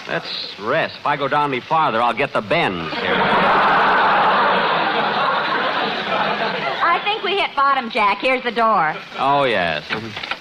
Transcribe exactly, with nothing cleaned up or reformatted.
Let's rest. If I go down any farther, I'll get the bends here. I think we hit bottom, Jack. Here's the door. Oh, yes.